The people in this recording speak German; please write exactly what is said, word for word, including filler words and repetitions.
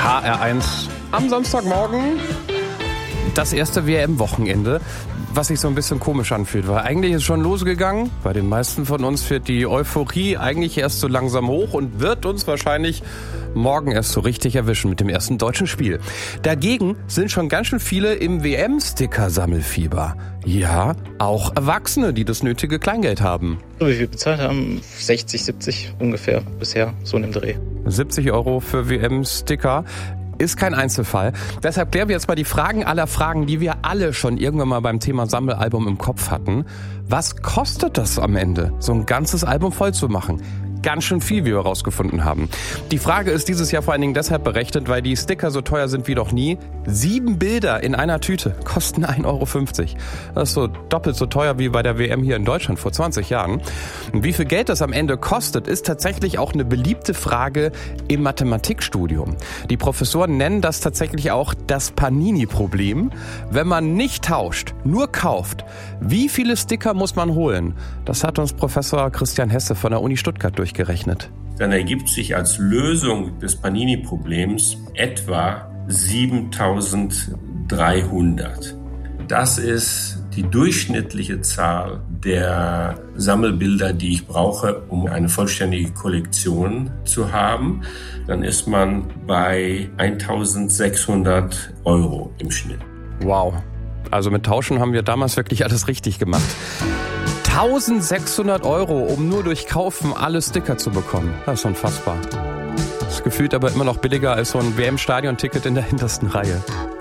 H R eins am Samstagmorgen. Das erste W M-Wochenende, was sich so ein bisschen komisch anfühlt, weil eigentlich ist schon losgegangen. Bei den meisten von uns fährt die Euphorie eigentlich erst so langsam hoch und wird uns wahrscheinlich morgen erst so richtig erwischen mit dem ersten deutschen Spiel. Dagegen sind schon ganz schön viele im W M-Sticker-Sammelfieber. Ja, auch Erwachsene, die das nötige Kleingeld haben. Wie viel bezahlt haben? sechzig, siebzig ungefähr bisher, so in dem Dreh. siebzig Euro für W M-Sticker. Ist kein Einzelfall. Deshalb klären wir jetzt mal die Fragen aller Fragen, die wir alle schon irgendwann mal beim Thema Sammelalbum im Kopf hatten. Was kostet das am Ende, so ein ganzes Album voll zu machen? Ganz schön viel, wie wir herausgefunden haben. Die Frage ist dieses Jahr vor allen Dingen deshalb berechnet, weil die Sticker so teuer sind wie noch nie. Sieben Bilder in einer Tüte kosten ein Euro fünfzig. Das ist so doppelt so teuer wie bei der W M hier in Deutschland vor zwanzig Jahren. Und wie viel Geld das am Ende kostet, ist tatsächlich auch eine beliebte Frage im Mathematikstudium. Die Professoren nennen das tatsächlich auch das Panini-Problem. Wenn man nicht tauscht, nur kauft, wie viele Sticker muss man holen? Das hat uns Professor Christian Hesse von der Uni Stuttgart durchgerechnet. Dann ergibt sich als Lösung des Panini-Problems etwa siebentausenddreihundert. Das ist die durchschnittliche Zahl der Sammelbilder, die ich brauche, um eine vollständige Kollektion zu haben. Dann ist man bei eintausendsechshundert Euro im Schnitt. Wow. Also mit Tauschen haben wir damals wirklich alles richtig gemacht. eintausendsechshundert Euro, um nur durch Kaufen alle Sticker zu bekommen. Das ist unfassbar. Das ist gefühlt aber immer noch billiger als so ein W M-Stadion-Ticket in der hintersten Reihe.